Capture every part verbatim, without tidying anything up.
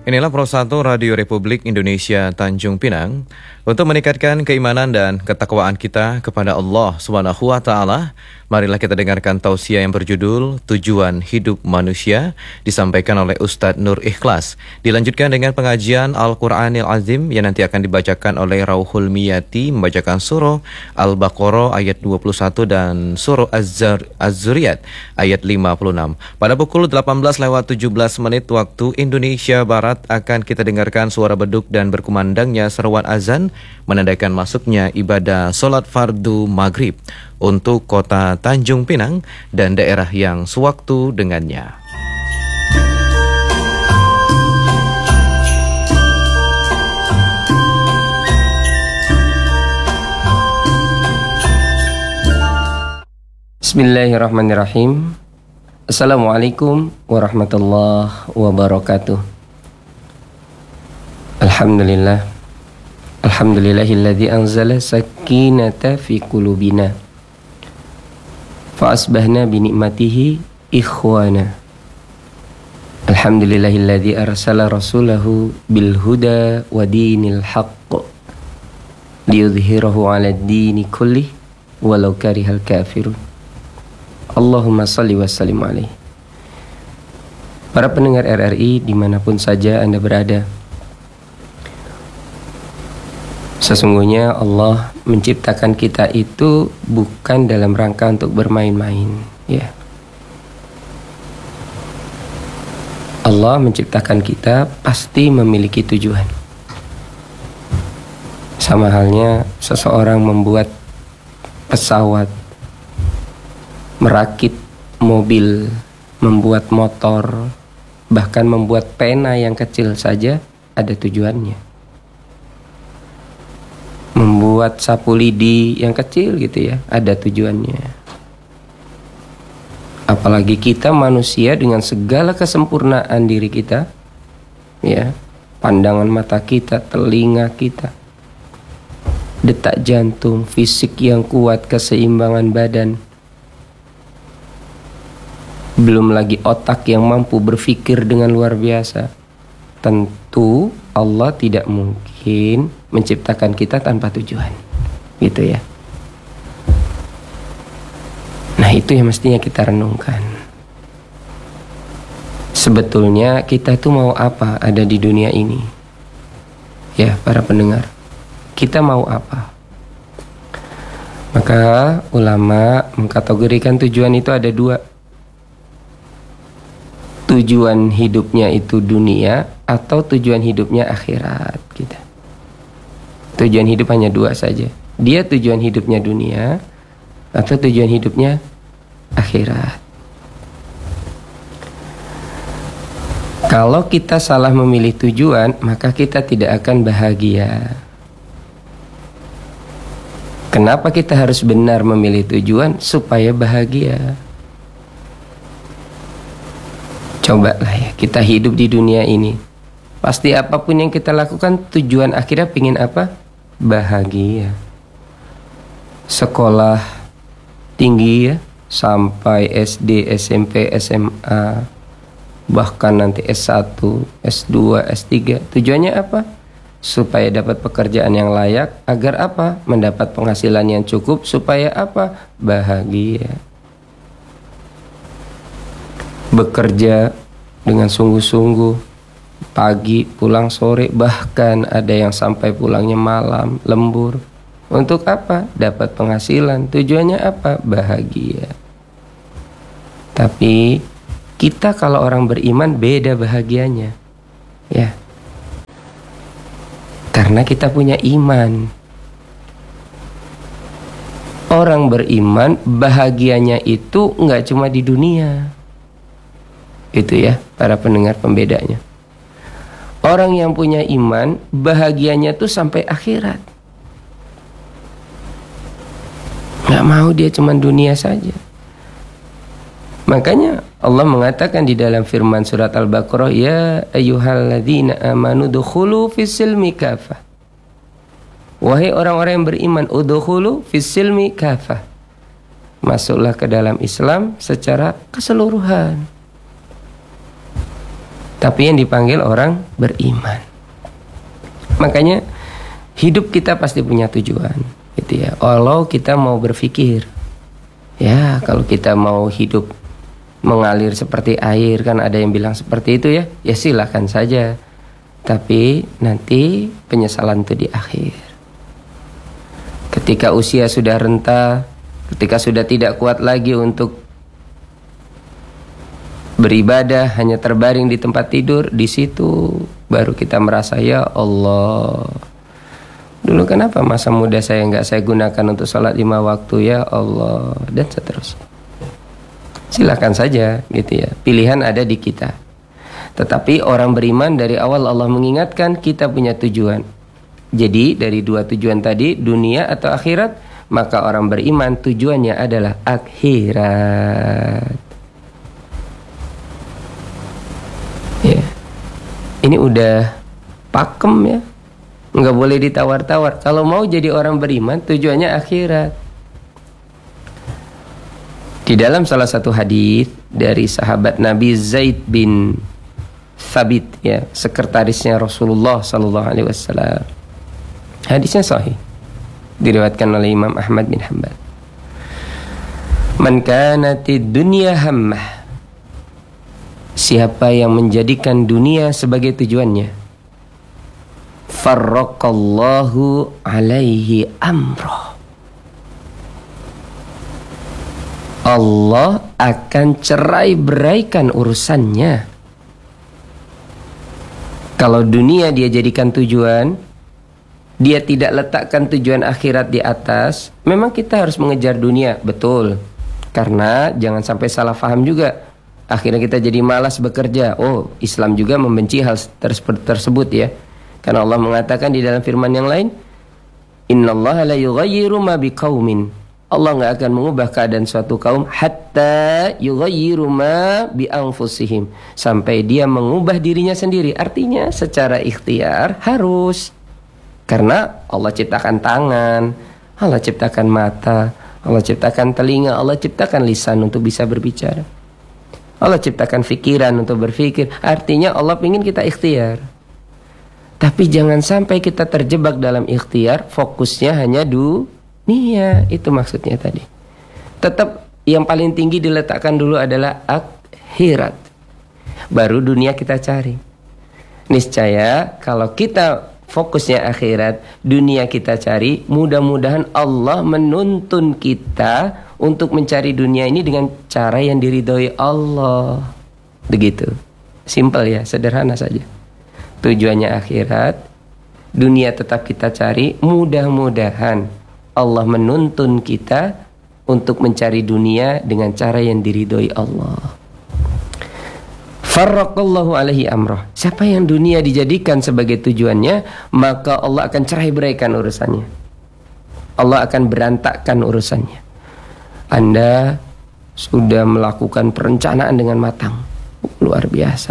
Inilah Pro satu Radio Republik Indonesia Tanjung Pinang. Untuk meningkatkan keimanan dan ketakwaan kita kepada Allah Subhanahu wa taala, marilah kita dengarkan tausiah yang berjudul Tujuan Hidup Manusia, disampaikan oleh Ustadz Nur Ikhlas. Dilanjutkan dengan pengajian Al-Qur'anil Azim yang nanti akan dibacakan oleh Rauhul Miyati, membacakan surah Al-Baqarah ayat dua puluh satu dan surah Az-Zuriyat ayat lima puluh enam. Pada pukul delapan belas lewat tujuh belas menit waktu Indonesia Barat akan kita dengarkan suara beduk dan berkumandangnya seruan azan menandakan masuknya ibadah solat fardu maghrib untuk kota Tanjung Pinang dan daerah yang sewaktu dengannya. Bismillahirrahmanirrahim. Assalamualaikum warahmatullahi wabarakatuh. Alhamdulillah. Alhamdulillahilladzi anzala sakinata fi qulubina fa asbahna bi ni'matihi ikhwana. Alhamdulillahilladzi arsala rasulahu bil huda wa dinil haqq liyudhhirahu 'alad dini kullih walau karihal kafirun. Allahumma salli wa sallim alaihi. Para pendengar R R I dimanapun saja Anda berada, sesungguhnya Allah menciptakan kita itu bukan dalam rangka untuk bermain-main, ya. Allah menciptakan kita pasti memiliki tujuan. Sama halnya seseorang membuat pesawat, merakit mobil, membuat motor, bahkan membuat pena yang kecil saja ada tujuannya. Membuat sapu lidi yang kecil gitu ya, ada tujuannya. Apalagi kita manusia dengan segala kesempurnaan diri kita, ya, pandangan mata kita, telinga kita, detak jantung, fisik yang kuat, keseimbangan badan, belum lagi otak yang mampu berpikir dengan luar biasa. Tentu Allah tidak mungkin menciptakan kita tanpa tujuan, gitu ya. Nah, itu yang mestinya kita renungkan. Sebetulnya kita itu mau apa ada di dunia ini? Ya, para pendengar, kita mau apa? Maka ulama mengkategorikan tujuan itu ada dua. Tujuan hidupnya itu dunia atau tujuan hidupnya akhirat kita. Tujuan hidup hanya dua saja. Dia tujuan hidupnya dunia atau tujuan hidupnya akhirat. Kalau kita salah memilih tujuan, maka kita tidak akan bahagia. Kenapa kita harus benar memilih tujuan? Supaya bahagia. Cobalah ya, kita hidup di dunia ini. Pasti apapun yang kita lakukan, tujuan akhirnya pingin apa? Bahagia. Sekolah tinggi ya, sampai S D, S M P, S M A, bahkan nanti S satu, S dua, S tiga. Tujuannya apa? Supaya dapat pekerjaan yang layak. Agar apa? Mendapat penghasilan yang cukup. Supaya apa? Bahagia. Bekerja dengan sungguh-sungguh, pagi pulang sore, bahkan ada yang sampai pulangnya malam, lembur. Untuk apa? Dapat penghasilan. Tujuannya apa? Bahagia. Tapi kita kalau orang beriman beda bahagianya, ya. Karena kita punya iman. Orang beriman bahagianya itu nggak cuma di dunia. Itu ya, para pendengar, pembedanya. Orang yang punya iman bahagianya tuh sampai akhirat. Gak mau dia cuma dunia saja. Makanya Allah mengatakan di dalam firman surat Al-Baqarah, ya ayyuhalladzina amanu dukhulu fis-silmi kafah. Wahai orang-orang yang beriman, udkhulu fis-silmi kafah. Masuklah ke dalam Islam secara keseluruhan. tapi yang dipanggil orang beriman. Makanya hidup kita pasti punya tujuan, gitu ya. Kalau kita mau berpikir, ya kalau kita mau hidup mengalir seperti air, kan ada yang bilang seperti itu ya, ya silakan saja. Tapi nanti penyesalan itu di akhir. Ketika usia sudah renta, ketika sudah tidak kuat lagi untuk beribadah, hanya terbaring di tempat tidur, di situ baru kita merasa, ya Allah, dulu kenapa masa muda saya nggak saya gunakan untuk sholat lima waktu, ya Allah, dan seterusnya. Silakan saja, gitu ya. Pilihan ada di kita. Tetapi orang beriman dari awal Allah mengingatkan kita punya tujuan. Jadi dari dua tujuan tadi, dunia atau akhirat, maka orang beriman tujuannya adalah akhirat. Ya. Ini udah pakem ya, nggak boleh ditawar-tawar. Kalau mau jadi orang beriman, tujuannya akhirat. Di dalam salah satu hadis dari sahabat Nabi Zaid bin Thabit, ya, sekretarisnya Rasulullah Sallallahu Alaihi Wasallam. Hadisnya sahih, diriwayatkan oleh Imam Ahmad bin Hanbal. Man kanatid dunya hammah, siapa yang menjadikan dunia sebagai tujuannya, farraqallahu alaihi amrah, Allah akan cerai beraikan urusannya. Kalau dunia dia jadikan tujuan, dia tidak letakkan tujuan akhirat di atas, memang kita harus mengejar dunia, betul. Karena jangan sampai salah paham juga, akhirnya kita jadi malas bekerja. Oh, Islam juga membenci hal tersebut ya. Karena Allah mengatakan di dalam firman yang lain, innallaha la yughayyiru ma biqaumin, Allah nggak akan mengubah keadaan suatu kaum hatta yughayyiru ma bi anfusihim, sampai dia mengubah dirinya sendiri. Artinya secara ikhtiar harus, karena Allah ciptakan tangan, Allah ciptakan mata, Allah ciptakan telinga, Allah ciptakan lisan untuk bisa berbicara, Allah ciptakan fikiran untuk berpikir. Artinya Allah ingin kita ikhtiar. Tapi jangan sampai kita terjebak dalam ikhtiar, fokusnya hanya dunia. Itu maksudnya tadi. Tetap yang paling tinggi diletakkan dulu adalah akhirat, baru dunia kita cari. Niscaya kalau kita fokusnya akhirat, dunia kita cari, mudah-mudahan Allah menuntun kita untuk mencari dunia ini dengan cara yang diridhoi Allah. Begitu. Simpel ya, sederhana saja. Tujuannya akhirat, dunia tetap kita cari, mudah-mudahan Allah menuntun kita untuk mencari dunia dengan cara yang diridhoi Allah. Farraqallahu alaihi amrah. Siapa yang dunia dijadikan sebagai tujuannya, maka Allah akan cerai beraikan urusannya. Allah akan berantakkan urusannya. Anda sudah melakukan perencanaan dengan matang, luar biasa.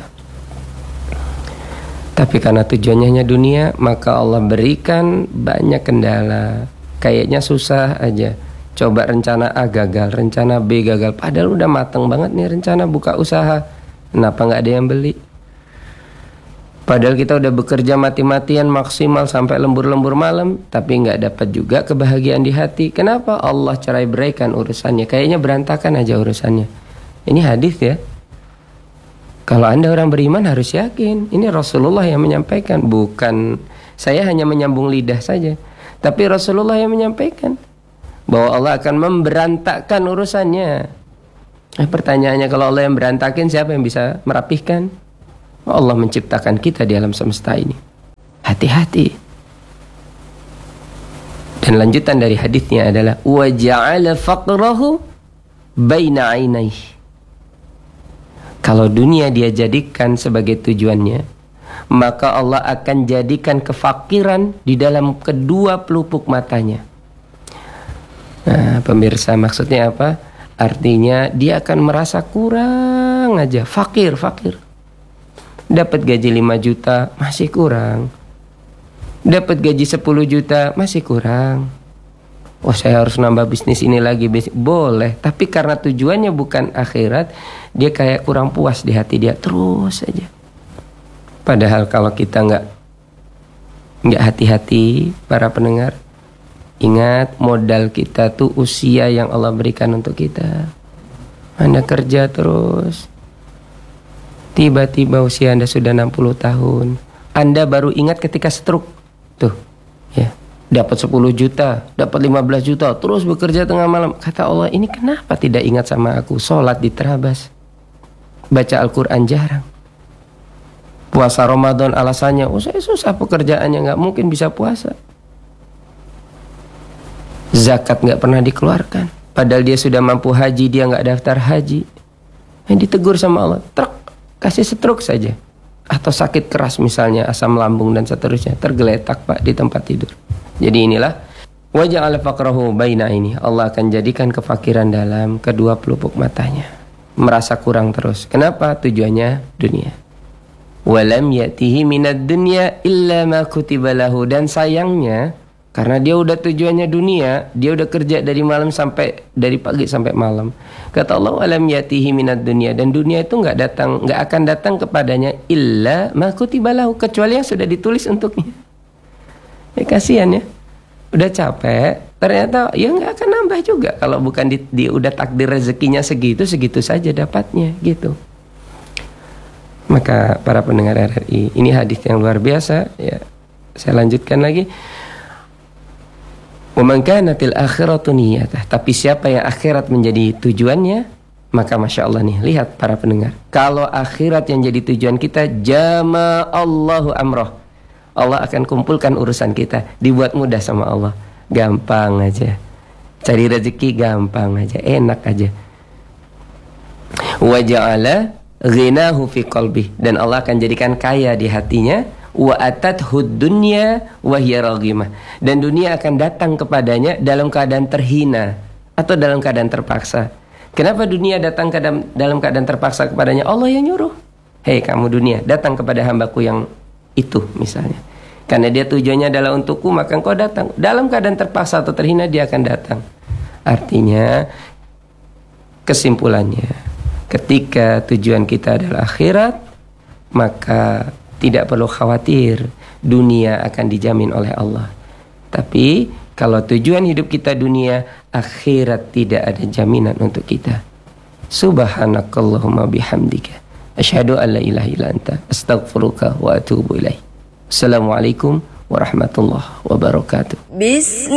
Tapi karena tujuannya hanya dunia, maka Allah berikan banyak kendala. Kayaknya susah aja. Coba rencana A gagal, rencana B gagal. Padahal udah matang banget nih rencana buka usaha. Kenapa nggak ada yang beli? Padahal kita udah bekerja mati-matian maksimal sampai lembur-lembur malam, tapi nggak dapat juga kebahagiaan di hati. Kenapa? Allah cerai beraikan urusannya. Kayaknya berantakan aja urusannya. Ini hadis ya. Kalau Anda orang beriman harus yakin. Ini Rasulullah yang menyampaikan, bukan saya hanya menyambung lidah saja. Tapi Rasulullah yang menyampaikan bahwa Allah akan memberantakkan urusannya. Nah, pertanyaannya, kalau Allah yang berantakin, siapa yang bisa merapihkan? Allah menciptakan kita di alam semesta ini. Hati-hati. Dan lanjutan dari hadisnya adalah wa ja'ala faqrahu baina 'ainaihi. Kalau dunia dia jadikan sebagai tujuannya, maka Allah akan jadikan kefakiran di dalam kedua pelupuk matanya. Nah, pemirsa, maksudnya apa? Artinya dia akan merasa kurang aja, fakir, fakir. Dapat gaji lima juta, masih kurang. Dapat gaji sepuluh juta, masih kurang. Wah, saya harus nambah bisnis ini lagi. Boleh, tapi karena tujuannya bukan akhirat, dia kayak kurang puas di hati dia, terus saja. Padahal kalau kita nggak nggak hati-hati, para pendengar, ingat modal kita tuh usia yang Allah berikan untuk kita. Anda kerja terus, tiba-tiba usia Anda sudah enam puluh tahun. Anda baru ingat ketika stroke. Tuh, ya, dapat sepuluh juta, dapat lima belas juta, terus bekerja tengah malam. Kata Allah, ini kenapa tidak ingat sama aku? Sholat diterabas, baca Al-Quran jarang. Puasa Ramadan alasannya, oh saya susah pekerjaannya, nggak mungkin bisa puasa. Zakat nggak pernah dikeluarkan, padahal dia sudah mampu haji, dia nggak daftar haji. Yang ditegur sama Allah, truk, kasih stroke saja, atau sakit keras misalnya, asam lambung dan seterusnya, tergeletak pak di tempat tidur. Jadi inilah wajah al faqrahu baina ini, Allah akan jadikan kefakiran dalam kedua pelupuk matanya, merasa kurang terus. Kenapa? Tujuannya dunia. Walam yatihi minad dunya illa ma kutiba lahu, dan sayangnya karena dia udah tujuannya dunia, dia udah kerja dari malam sampai dari pagi sampai malam. Kata Allah, walam yatihi minad dunya, dan dunia itu nggak datang, nggak akan datang kepadanya illa ma kutiba lahu, kecuali yang sudah ditulis untuknya. Ya kasihan ya, udah capek, ternyata ya nggak akan nambah juga kalau bukan di, di udah takdir rezekinya segitu segitu saja dapatnya gitu. Maka para pendengar R R I, ini hadis yang luar biasa ya. Saya lanjutkan lagi. Wa man kanatil akhiratu niyatah, tapi siapa yang akhirat menjadi tujuannya, maka masya Allah nih, lihat para pendengar, kalau akhirat yang jadi tujuan kita, jama Allahu amroh, Allah akan kumpulkan urusan kita, dibuat mudah sama Allah, gampang aja, cari rezeki gampang aja, enak aja. Wa ja'ala ghinahu fi qalbi, dan Allah akan jadikan kaya di hatinya. Wa atathu dunya wa hiya raghimah, dan dunia akan datang kepadanya dalam keadaan terhina atau dalam keadaan terpaksa. Kenapa dunia datang ke dalam, dalam keadaan terpaksa kepadanya? Allah yang nyuruh. Hei kamu dunia, datang kepada hambaku yang itu misalnya. Karena dia tujuannya adalah untukku, maka engkau datang. Dalam keadaan terpaksa atau terhina dia akan datang. Artinya kesimpulannya, ketika tujuan kita adalah akhirat, maka tidak perlu khawatir dunia akan dijamin oleh Allah. Tapi kalau tujuan hidup kita dunia, akhirat tidak ada jaminan untuk kita. Subhanakallahumma bihamdika, asyhadu an la ilaha illa anta, astaghfiruka wa atubu ilaik. Assalamualaikum warahmatullahi wabarakatuh. Bismillah.